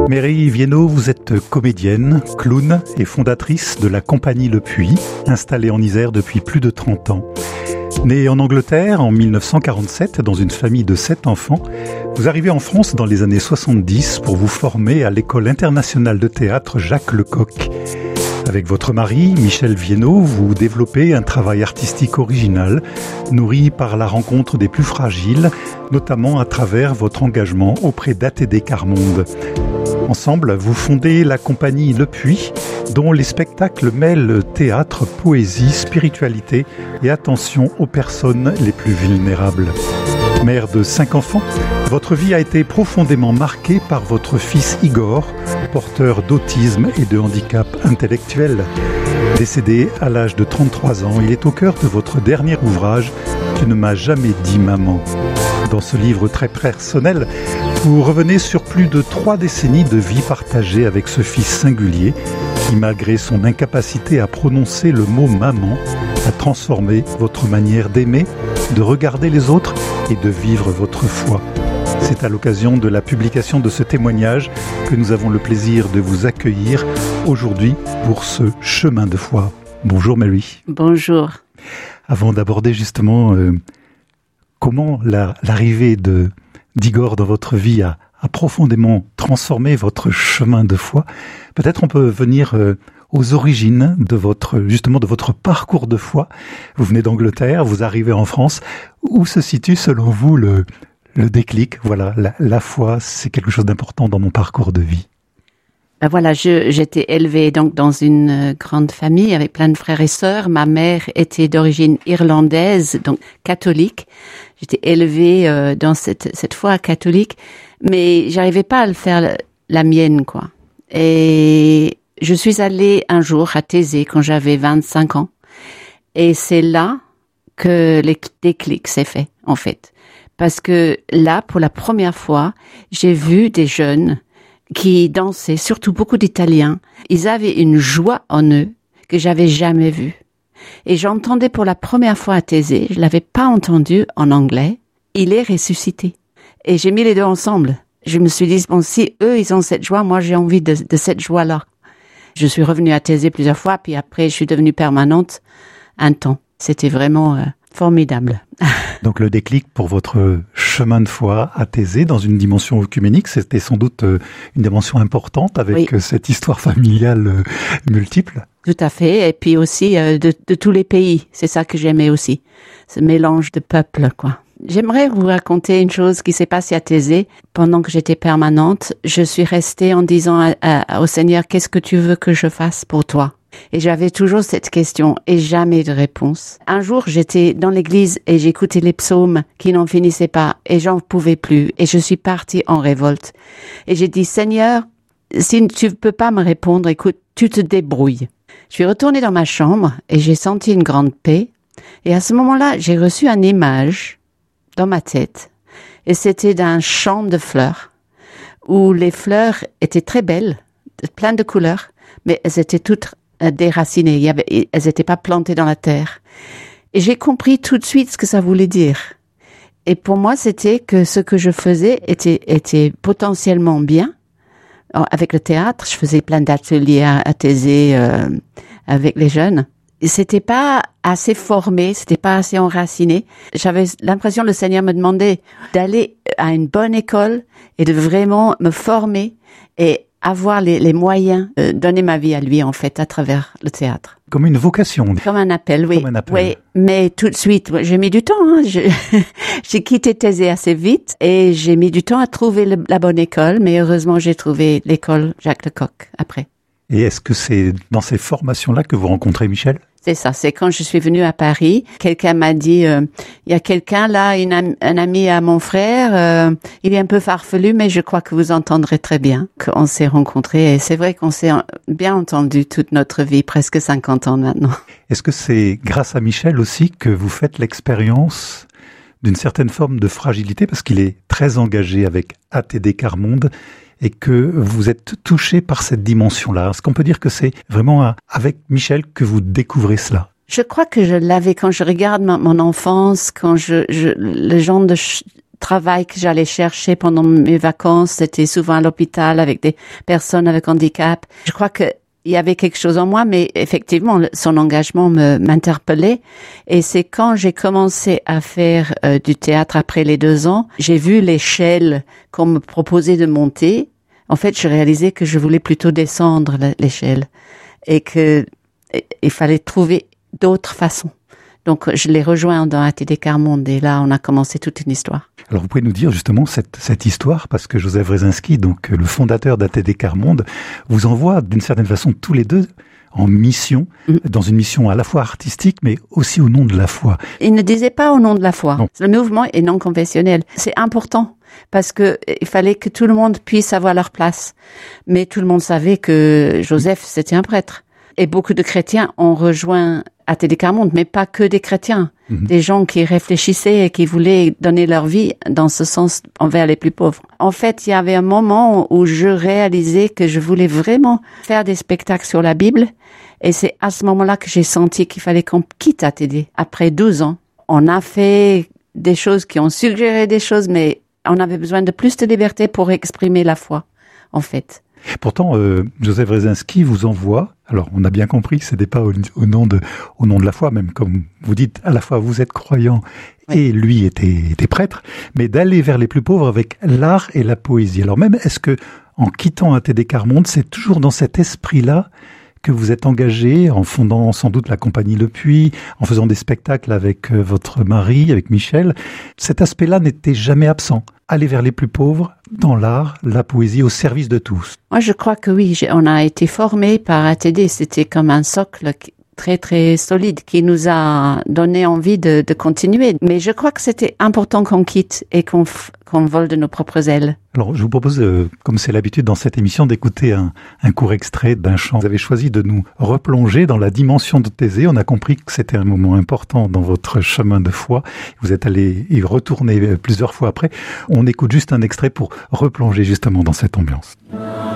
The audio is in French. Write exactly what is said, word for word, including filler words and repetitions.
Mary Viennot, vous êtes comédienne, clown et fondatrice de la compagnie Le Puy, installée en Isère depuis plus de trente ans. Née en Angleterre en mille neuf cent quarante-sept dans une famille de sept enfants, vous arrivez en France dans les années soixante-dix pour vous former à l'école internationale de théâtre Jacques Lecoq. Avec votre mari, Michel Viennot, vous développez un travail artistique original, nourri par la rencontre des plus fragiles, notamment à travers votre engagement auprès d'A T D Quart Monde. Ensemble, vous fondez la compagnie Le Puy, dont les spectacles mêlent théâtre, poésie, spiritualité et attention aux personnes les plus vulnérables. Mère de cinq enfants, votre vie a été profondément marquée par votre fils Igor, porteur d'autisme et de handicap intellectuel. Décédé à l'âge de trente-trois ans, il est au cœur de votre dernier ouvrage « Tu ne m'as jamais dit maman ». Dans ce livre très personnel, vous revenez sur plus de trois décennies de vie partagée avec ce fils singulier qui, malgré son incapacité à prononcer le mot « maman », a transformé votre manière d'aimer, de regarder les autres et de vivre votre foi. C'est à l'occasion de la publication de ce témoignage que nous avons le plaisir de vous accueillir aujourd'hui pour ce chemin de foi. Bonjour Mary. Bonjour. Avant d'aborder justement euh, comment la, l'arrivée de, d'Igor dans votre vie a, a profondément transformé votre chemin de foi, peut-être on peut venir euh, aux origines de votre, justement, de votre parcours de foi. Vous venez d'Angleterre, vous arrivez en France. Où se situe, selon vous, le, le déclic? Voilà, la, la foi, c'est quelque chose d'important dans mon parcours de vie. Ben voilà, je, j'étais élevée donc dans une grande famille avec plein de frères et sœurs. Ma mère était d'origine irlandaise, donc catholique. J'étais élevée euh, dans cette, cette foi catholique, mais j'arrivais pas à le faire la, la mienne, quoi. Et je suis allée un jour à Thésée quand j'avais vingt-cinq ans. Et c'est là que le déclic s'est fait, en fait. Parce que là, pour la première fois, j'ai vu des jeunes qui dansaient, surtout beaucoup d'Italiens. Ils avaient une joie en eux que j'avais jamais vue. Et j'entendais pour la première fois à Thésée, je l'avais pas entendu en anglais, il est ressuscité. Et j'ai mis les deux ensemble. Je me suis dit, bon, si eux, ils ont cette joie, moi, j'ai envie de, de cette joie-là. Je suis revenue à Thésée plusieurs fois, puis après, je suis devenue permanente un temps. C'était vraiment euh, formidable. Donc le déclic pour votre chemin de foi à Thésée, dans une dimension œcuménique, c'était sans doute euh, une dimension importante avec oui. cette histoire familiale euh, multiple. Tout à fait, et puis aussi euh, de, de tous les pays. C'est ça que j'aimais aussi, ce mélange de peuples, quoi. J'aimerais vous raconter une chose qui s'est passée à Thésée. Pendant que j'étais permanente, je suis restée en disant à, à, au Seigneur, qu'est-ce que tu veux que je fasse pour toi? Et j'avais toujours cette question et jamais de réponse. Un jour, j'étais dans l'église et j'écoutais les psaumes qui n'en finissaient pas et j'en pouvais plus et je suis partie en révolte. Et j'ai dit, Seigneur, si tu peux pas me répondre, écoute, tu te débrouilles. Je suis retournée dans ma chambre et j'ai senti une grande paix. Et à ce moment-là, j'ai reçu une image dans ma tête, et c'était d'un champ de fleurs, où les fleurs étaient très belles, plein de couleurs, mais elles étaient toutes déracinées, il y avait, elles n'étaient pas plantées dans la terre. Et j'ai compris tout de suite ce que ça voulait dire. Et pour moi, c'était que ce que je faisais était, était potentiellement bien. Avec le théâtre, je faisais plein d'ateliers à, à Thésée euh, avec les jeunes. C'était pas assez formé, c'était pas assez enraciné. J'avais l'impression que le Seigneur me demandait d'aller à une bonne école et de vraiment me former et avoir les, les moyens de donner ma vie à lui, en fait, à travers le théâtre. Comme une vocation. Comme un appel, oui. Comme un appel. Oui, mais tout de suite, j'ai mis du temps. Hein. Je, j'ai quitté Thésée assez vite et j'ai mis du temps à trouver le, la bonne école, mais heureusement, j'ai trouvé l'école Jacques Lecoq après. Et est-ce que c'est dans ces formations-là que vous rencontrez Michel? C'est ça, c'est quand je suis venue à Paris, quelqu'un m'a dit, euh, il y a quelqu'un là, une am- un ami à mon frère, euh, il est un peu farfelu, mais je crois que vous entendrez très bien qu'on s'est rencontrés. Et c'est vrai qu'on s'est bien entendu toute notre vie, presque cinquante ans maintenant. Est-ce que c'est grâce à Michel aussi que vous faites l'expérience d'une certaine forme de fragilité, parce qu'il est très engagé avec A T D Quart Monde, et que vous êtes touché par cette dimension-là? Est-ce qu'on peut dire que c'est vraiment avec Michel que vous découvrez cela? Je crois que je l'avais quand je regarde ma, mon enfance, quand je, je le genre de ch- travail que j'allais chercher pendant mes vacances, c'était souvent à l'hôpital avec des personnes avec handicap. Je crois que il y avait quelque chose en moi, mais effectivement, son engagement me, m'interpellait. Et c'est quand j'ai commencé à faire euh, du théâtre après les deux ans, j'ai vu l'échelle qu'on me proposait de monter. En fait, je réalisais que je voulais plutôt descendre l'échelle et que il fallait trouver d'autres façons. Donc, je l'ai rejoint dans A T D Quart Monde et là, on a commencé toute une histoire. Alors, vous pouvez nous dire justement cette, cette histoire, parce que Joseph Wresinski, donc le fondateur d'A T D Quart Monde, vous envoie d'une certaine façon tous les deux en mission, mmh. dans une mission à la fois artistique, mais aussi au nom de la foi. Il ne disait pas au nom de la foi. Non. Le mouvement est non conventionnel. C'est important parce que il fallait que tout le monde puisse avoir leur place. Mais tout le monde savait que Joseph, c'était un prêtre. Et beaucoup de chrétiens ont rejoint A T D Quart Monde, mais pas que des chrétiens. Mmh. Des gens qui réfléchissaient et qui voulaient donner leur vie dans ce sens envers les plus pauvres. En fait, il y avait un moment où je réalisais que je voulais vraiment faire des spectacles sur la Bible. Et c'est à ce moment-là que j'ai senti qu'il fallait qu'on quitte A T D. Après douze ans, on a fait des choses qui ont suggéré des choses, mais on avait besoin de plus de liberté pour exprimer la foi, en fait. Pourtant, euh, Joseph Wresinski vous envoie, alors on a bien compris que ce n'était pas au, au, nom de, au nom de la foi, même comme vous dites, à la fois vous êtes croyant oui. et lui était, était prêtre, mais d'aller vers les plus pauvres avec l'art et la poésie. Alors même, est-ce que en quittant A T D Quart Monde, c'est toujours dans cet esprit-là que vous êtes engagé, en fondant sans doute la compagnie Le Puy, en faisant des spectacles avec euh, votre mari, avec Michel. Cet aspect-là n'était jamais absent. Aller vers les plus pauvres, dans l'art, la poésie, au service de tous. Moi, je crois que oui, on a été formés par A T D. C'était comme un socle très, très solide qui nous a donné envie de, de continuer. Mais je crois que c'était important qu'on quitte et qu'on, f- qu'on vole de nos propres ailes. Alors, je vous propose, euh, comme c'est l'habitude dans cette émission, d'écouter un, un court extrait d'un chant. Vous avez choisi de nous replonger dans la dimension de Thésée. On a compris que c'était un moment important dans votre chemin de foi. Vous êtes allé y retourner plusieurs fois après. On écoute juste un extrait pour replonger justement dans cette ambiance.